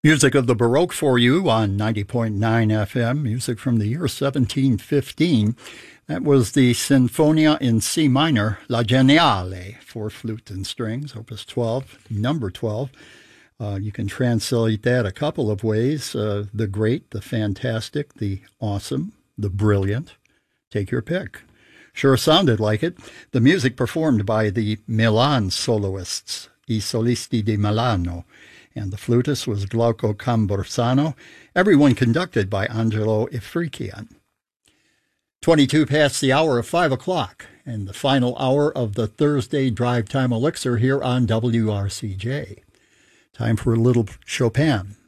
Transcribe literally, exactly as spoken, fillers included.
Music of the Baroque for you on ninety point nine F M, music from the year seventeen fifteen. That was the Sinfonia in C minor, La Geniale, for flute and strings, opus twelve, number twelve. Uh, you can translate that a couple of ways, uh, the great, the fantastic, the awesome, the brilliant. Take your pick. Sure sounded like it. The music performed by the Milan soloists, I Solisti di Milano, and the flutist was Glauco Camborsano, everyone conducted by Angelo Ifriqian. twenty-two past the hour of five o'clock, and the final hour of the Thursday Drive Time Elixir here on W R C J. Time for a little Chopin.